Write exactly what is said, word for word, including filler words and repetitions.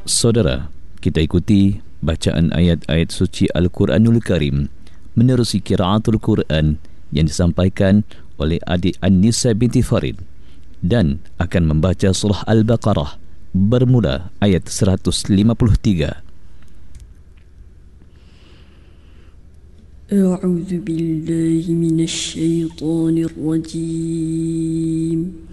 Saudara, kita ikuti bacaan ayat-ayat suci Al-Quranul Karim menerusi qiraatul Quran yang disampaikan oleh adik An-Nisa binti Farid dan akan membaca surah Al-Baqarah bermula ayat seratus lima puluh tiga. A'udzu billahi minasy syaithanir rajim.